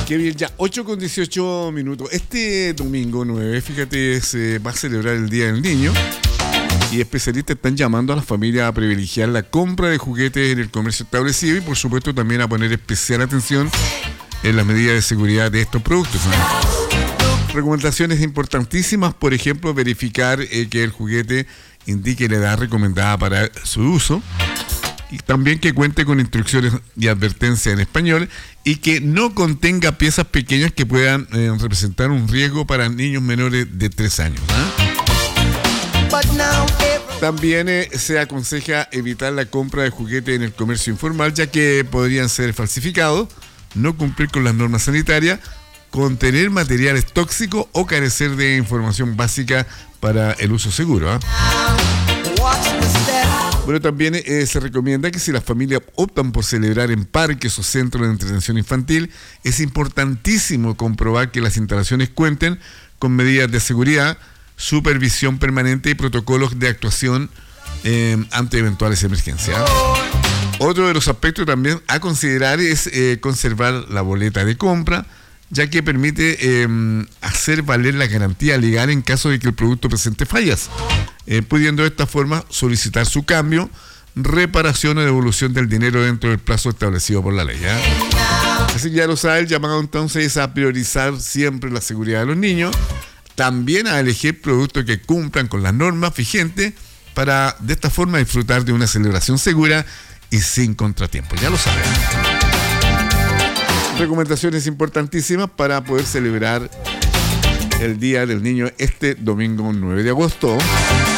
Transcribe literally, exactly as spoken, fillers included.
Qué bien, ya ocho con dieciocho minutos. Este domingo nueve, fíjate, se va a celebrar el Día del Niño y especialistas están llamando a las familias a privilegiar la compra de juguetes en el comercio establecido y por supuesto también a poner especial atención en las medidas de seguridad de estos productos, ¿no? Recomendaciones importantísimas, por ejemplo, verificar eh, que el juguete indique la edad recomendada para su uso. Y también que cuente con instrucciones y advertencias en español y que no contenga piezas pequeñas que puedan eh, representar un riesgo para niños menores de tres años. ¿eh? También eh, se aconseja evitar la compra de juguetes en el comercio informal, ya que podrían ser falsificados, no cumplir con las normas sanitarias, contener materiales tóxicos o carecer de información básica para el uso seguro. ¿eh? Bueno, también eh, se recomienda que si las familias optan por celebrar en parques o centros de entretención infantil, es importantísimo comprobar que las instalaciones cuenten con medidas de seguridad, supervisión permanente y protocolos de actuación eh, ante eventuales emergencias. Otro de los aspectos también a considerar es eh, conservar la boleta de compra, ya que permite eh, hacer valer la garantía legal en caso de que el producto presente fallas, eh, pudiendo de esta forma solicitar su cambio, reparación o devolución del dinero dentro del plazo establecido por la ley. ¿eh? Así que ya lo sabe, el llamado entonces es a priorizar siempre la seguridad de los niños, también a elegir productos que cumplan con las normas vigentes para de esta forma disfrutar de una celebración segura y sin contratiempos. Ya lo saben. Recomendaciones importantísimas para poder celebrar el Día del Niño este domingo nueve de agosto.